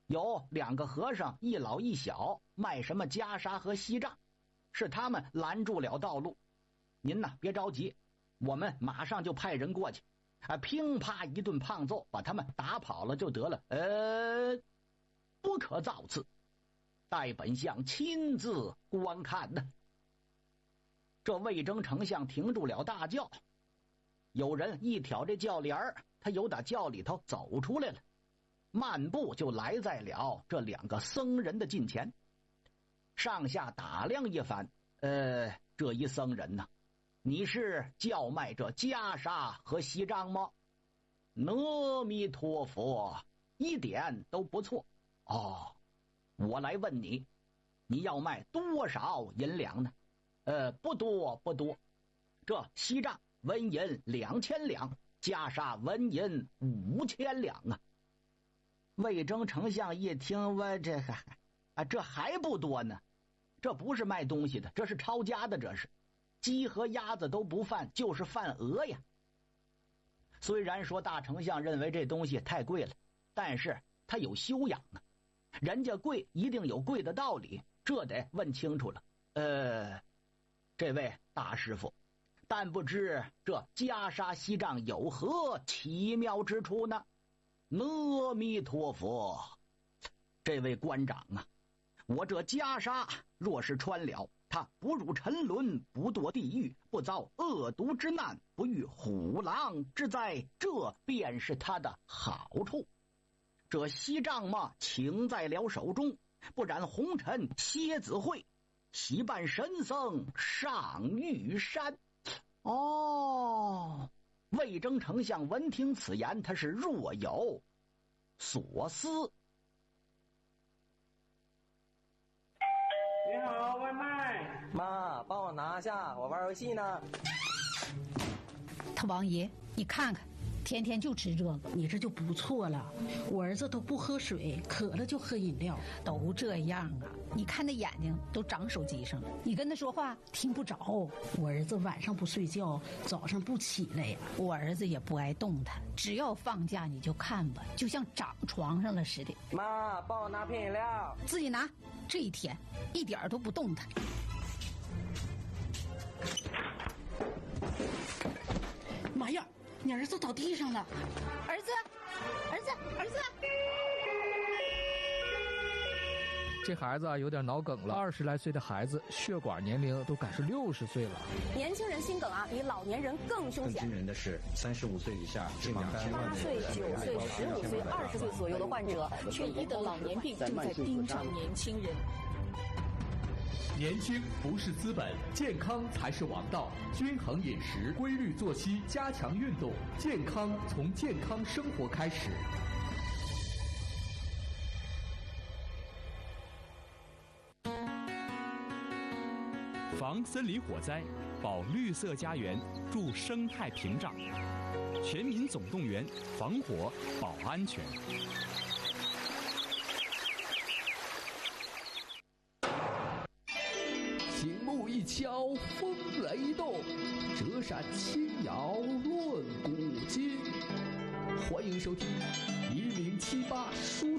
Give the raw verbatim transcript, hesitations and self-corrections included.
有两个和尚，一老一小，卖什么袈裟和锡杖，是他们拦住了道路。您呐，别着急，我们马上就派人过去，啊，乒啪一顿胖揍，把他们打跑了就得了。呃，不可造次，待本相亲自观看呢。这魏征丞相停住了大轿，有人一挑这轿帘儿，他由打轿里头走出来了，漫步就来在了这两个僧人的近前，上下打量一番。呃，这一僧人呢，你是叫卖这袈裟和锡杖吗？阿弥陀佛，一点都不错。哦，我来问你，你要卖多少银两呢？呃，不多不多，这锡杖纹银两千两，袈裟纹银五千两啊。魏征丞相一听，我这个啊，这还不多呢，这不是卖东西的，这是抄家的，这是鸡和鸭子都不犯，就是犯鹅呀。虽然说大丞相认为这东西太贵了，但是他有修养啊，人家贵一定有贵的道理，这得问清楚了。呃，这位大师傅，但不知这袈裟锡杖有何奇妙之处呢？阿弥陀佛，这位官长啊，我这袈裟若是穿了，他不入沉沦，不堕地狱，不遭恶毒之难，不遇虎狼之灾，这便是他的好处。这锡杖嘛，请在了手中，不染红尘蝎子会，习办神僧上玉山。哦，魏征丞相闻听此言，他是若有所思。 你好，外卖。 妈，帮我拿下，我玩游戏呢。 他王爷，你看看，天天就吃这个， 你这就不错了。我儿子都不喝水，渴了就喝饮料， 都这样啊。你看那眼睛都长手机上了，你跟他说话听不着。 我儿子晚上不睡觉，早上不起来呀。 我儿子也不爱动弹，只要放假你就看吧，就像长床上了似的。 妈，帮我拿瓶饮料。 自己拿。这一天一点都不动弹。 妈呀，你儿子倒地上了！ 儿子，儿子，儿子！ 这孩子啊有点脑梗了，二十来岁的孩子血管年龄都赶是六十岁了。 年轻人心梗啊，比老年人更凶险。 更惊人的是，三十五岁以下近两千万。 八岁、九岁、十五岁、二十岁左右的患者，却医得老年病正在盯上年轻人。 年轻不是资本，健康才是王道。均衡饮食，规律作息，加强运动，健康从健康生活开始。 防森林火灾，保绿色家园，筑生态屏障。全民总动员，防火保安全。 醒目一敲，风雷动；折扇轻摇，论古今。欢迎收听一零七八书。